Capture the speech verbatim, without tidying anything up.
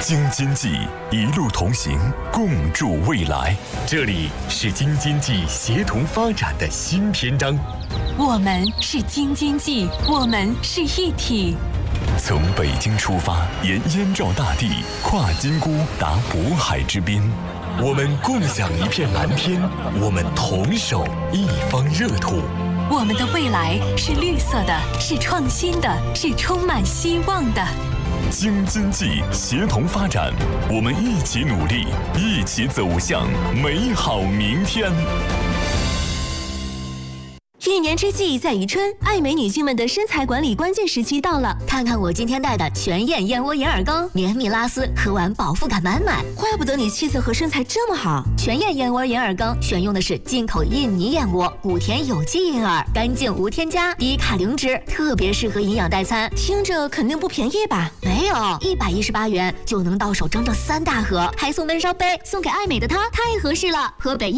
京津冀一路同行，共筑未来。这里是京津冀协同发展的新篇章。 我们是京津冀，我们是一体。 从北京出发，沿燕赵大地，跨金沽达渤海之滨。我们共享一片蓝天，我们同守一方热土。 我们的未来是绿色的，是创新的，是充满希望的。 京津冀协同发展，我们一起努力，一起走向美好明天。 一年之计在于春，爱美女性们的身材管理关键时期到了。 看看我今天带的全燕燕窝银耳羹，绵密拉丝，喝完饱腹感满满。 怪不得你气色和身材这么好。 全燕燕窝银耳羹选用的是进口印尼燕窝，谷田有机银耳，干净无添加，低卡零脂，特别适合营养代餐。 听着肯定不便宜吧？ 没有，一百一十八元就能到手整整三大盒，还送温烧杯，送给爱美的她太合适了。河北